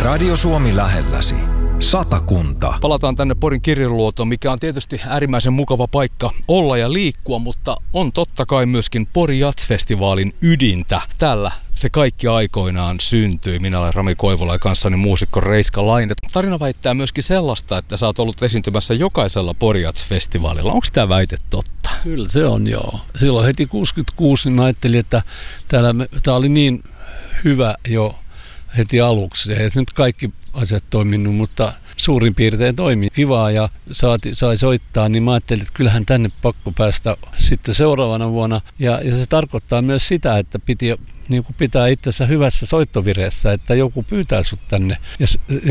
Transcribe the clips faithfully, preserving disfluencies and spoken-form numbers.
Radio Suomi lähelläsi. Satakunta. Palataan tänne Porin Kirjaluotoon, mikä on tietysti äärimmäisen mukava paikka olla ja liikkua, mutta on totta kai myöskin Pori Jazz-festivaalin ydintä. Täällä se kaikki aikoinaan syntyi. Minä olen Rami Koivola ja kanssani muusikko Reiska Laine. Tarina väittää myöskin sellaista, että sä oot ollut esiintymässä jokaisella Pori Jazz-festivaalilla. Onko tämä väite totta? Kyllä se on, joo. Silloin heti kuusikymmentäkuusi niin mä ajattelin, että tämä oli niin hyvä jo heti aluksi. Ei nyt kaikki asiat toiminut, mutta suurin piirtein toimi kivaa ja saati, sai soittaa, niin mä ajattelin, että kyllähän tänne pakko päästä sitten seuraavana vuonna. Ja, ja se tarkoittaa myös sitä, että piti niin kuin pitää itsensä hyvässä soittovireessä, että joku pyytää sut tänne. Ja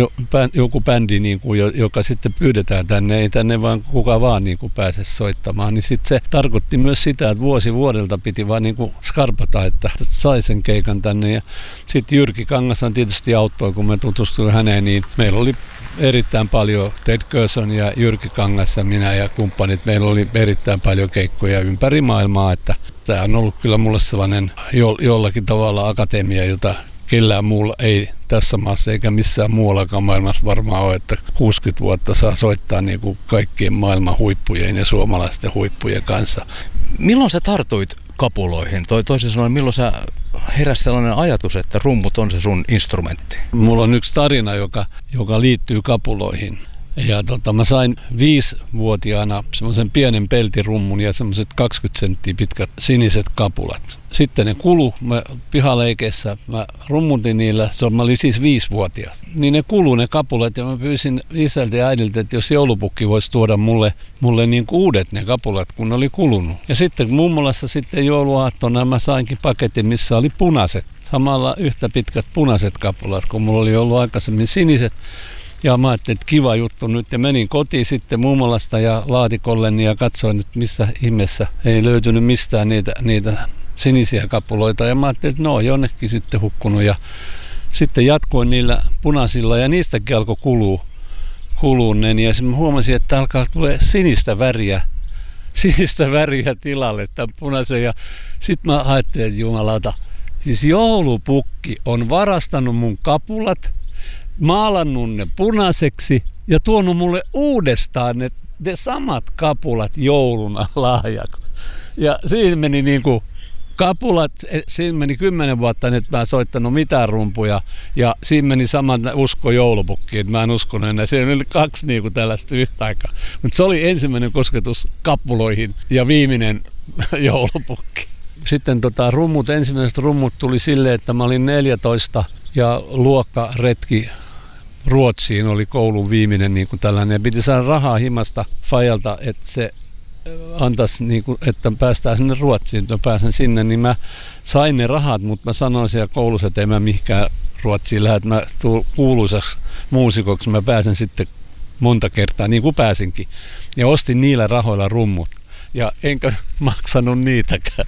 joku bändi, niin kuin, joka sitten pyydetään tänne, ei tänne vaan kuka vaan niin kuin pääse soittamaan. Niin sitten se tarkoitti myös sitä, että vuosi vuodelta piti vaan niin kuin skarpata, että sai sen keikan tänne. Ja sitten Jyrki Kangashan tietysti auttoi, kun mä tutustuin häneen, niin meillä oli erittäin paljon Ted Curson ja Jyrki Kangas ja minä ja kumppanit. Meillä oli erittäin paljon keikkoja ympäri maailmaa, että tämä on ollut kyllä mulle sellainen jo, jollakin tavalla akatemia, jota kellään muulla ei tässä maassa eikä missään muuallakaan maailmassa varmaan ole, että kuusikymmentä vuotta saa soittaa niin kuin kaikkien maailman huippujen ja suomalaisten huippujen kanssa. Milloin sä tartuit kapuloihin? Toi, toisin sanoen, milloin sä heräsi sellainen ajatus, että rummut on se sun instrumentti? Mulla on yksi tarina, joka, joka liittyy kapuloihin. Ja tota, mä sain viisivuotiaana semmoisen pienen peltirummun ja semmoiset kaksikymmentä senttiä pitkät siniset kapulat. Sitten ne kulu, mä pihaleikeissä, mä rummutin niillä, se on, mä olin siis viisivuotias. Niin ne kulu ne kapulat ja mä pyysin isältä ja äidiltä, että jos joulupukki voisi tuoda mulle, mulle niin kuin uudet ne kapulat, kun ne oli kulunut. Ja sitten mummolassa sitten jouluaattona mä sainkin paketin, missä oli punaiset. Samalla yhtä pitkät punaiset kapulat, kun mulla oli ollut aikaisemmin siniset. Ja mä ajattelin, että kiva juttu nyt ja menin kotiin sitten mummolasta ja laatikolleni ja katsoin, että missä ihmeessä ei löytynyt mistään niitä, niitä sinisiä kapuloita. Ja mä ajattelin, että ne on jonnekin sitten hukkunut ja sitten jatkoin niillä punaisilla ja niistäkin alkoi kuluu, kuluu ne. Ja sitten mä huomasin, että alkaa tulee sinistä väriä, sinistä väriä tilalle tämän punaisen ja sitten mä ajattelin, että jumalauta, siis joulupukki on varastanut mun kapulat, maalannut ne punaiseksi ja tuonut mulle uudestaan ne, ne samat kapulat jouluna lahjaksi. Ja siinä meni niinku kapulat, siinä meni kymmenen vuotta, että mä en soittanut mitään rumpuja ja siinä meni saman usko joulupukkiin, että mä en uskonut enää. Siinä oli kaksi niinku tällaista yhtä aikaa. Mutta se oli ensimmäinen kosketus kapuloihin ja viimeinen joulupukki. Sitten tota, rummut, ensimmäiset rummut tuli silleen, että mä olin neljätoista ja luokkaretki Ruotsiin oli koulun viimeinen niin kuin tällainen. Ja piti saada rahaa himasta fajalta, että se antaisi, niin kuin, että päästään sinne Ruotsiin, että mä pääsen sinne. Niin mä sain ne rahat, mutta mä sanoin siellä koulussa, että en mä mihinkään Ruotsiin lähde. Mä tuun kuuluisaksi muusikoksi, mä pääsen sitten monta kertaa, niin kuin pääsinkin. Ja ostin niillä rahoilla rummut. Ja enkä maksanut niitäkään.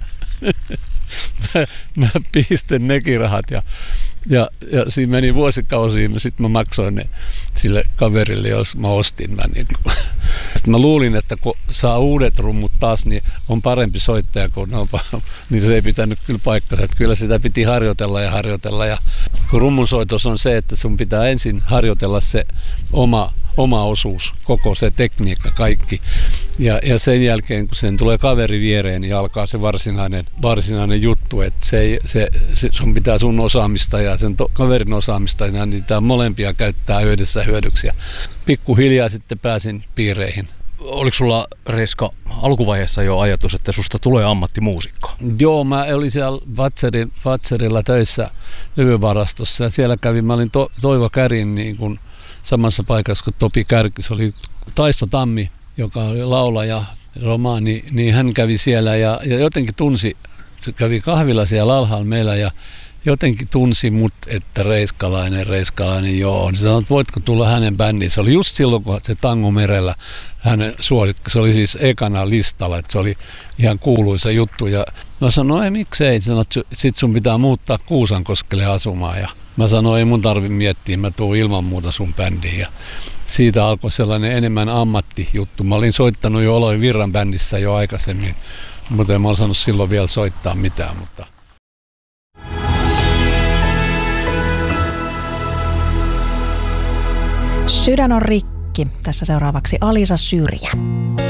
Mä, mä pistin nekin rahat ja, ja, ja siinä meni vuosikausiin ja sitten mä maksoin ne sille kaverille, jos mä ostin. Mä, niin, sitten mä luulin, että kun saa uudet rummut taas, niin on parempi soittaja, kun ne on, niin se ei pitänyt kyllä paikkansa. Että kyllä sitä piti harjoitella ja harjoitella. Ja kun rummunsoitos on se, että sun pitää ensin harjoitella se oma oma osuus, koko se tekniikka, kaikki. Ja, ja sen jälkeen, kun sen tulee kaveri viereen, niin alkaa se varsinainen, varsinainen juttu, että se, se, se, sun pitää sun osaamista ja sen to, kaverin osaamista, ja niitä molempia käyttää yhdessä hyödyksiä. Pikkuhiljaa sitten pääsin piireihin. Oliko sulla, Reiska, alkuvaiheessa jo ajatus, että susta tulee ammattimuusikko? Joo, mä olin siellä Fatserin, Fatserilla töissä levyvarastossa ja siellä kävin, mä olin to, Toivo Kärin niin kuin samassa paikassa kuin Topi Kärki, se oli Taisto Tammi, joka oli laulaja, romaani, niin hän kävi siellä ja, ja jotenkin tunsi, se kävi kahvilla siellä alhaalla meillä ja jotenkin tunsi mut, että Reiskalainen, Reiskalainen, joo. Se sanoi, että voitko tulla hänen bändiin. Se oli just silloin, kun se Tango merellä hänen suosikki, se oli siis ekana listalla, että se oli ihan kuuluisa juttu. Ja mä sanoin, ei miksei, sanoin, että sit sun pitää muuttaa Kuusankoskelle asumaan. Ja mä sanoin, ei mun tarvi miettiä, mä tuun ilman muuta sun bändiin. Ja siitä alkoi sellainen enemmän ammattijuttu. Mä olin soittanut jo Oloin Virran bändissä jo aikaisemmin, mutta en mä osannut silloin vielä soittaa mitään, mutta Sydän on rikki. Tässä seuraavaksi Alisa Syrjä.